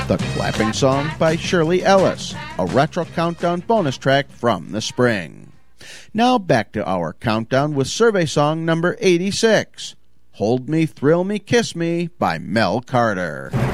The Clapping Song by Shirley Ellis, a retro countdown bonus track from the spring. Now back to our countdown with survey song number 86, Hold Me, Thrill Me, Kiss Me by Mel Carter.